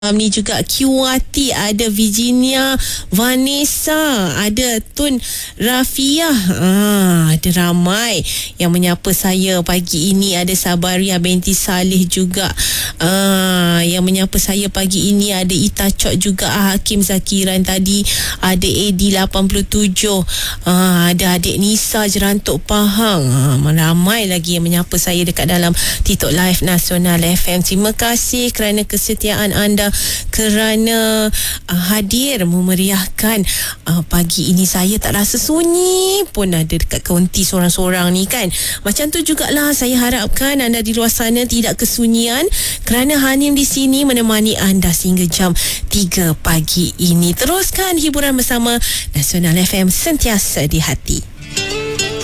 Ni juga Kiwati, ada Virginia, Vanessa, ada Tun Rafiah. Ada ramai yang menyapa saya pagi ini. Ada Sabaria binti Salih juga yang menyapa saya pagi ini. Ada Ita Chok juga, Hakim Zakiran tadi, ada Edi 87, ada adik Nisa Jerantuk Pahang. Ramai lagi yang menyapa saya dekat dalam TikTok Live Nasional FM. Terima kasih kerana kesetiaan anda, kerana hadir memeriahkan pagi ini. Saya tak rasa sunyi pun ada dekat kaunti sorang-sorang ni kan. Macam tu jugalah saya harapkan anda di luar sana tidak kesunyian, kerana Hanim di sini menemani anda sehingga jam 3 pagi ini. Teruskan hiburan bersama Nasional FM, sentiasa di hati.